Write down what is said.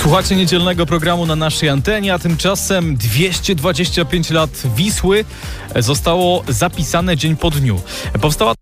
Słuchacie niedzielnego programu na naszej antenie, a tymczasem 225 lat Wisły zostało zapisane dzień po dniu. Powstała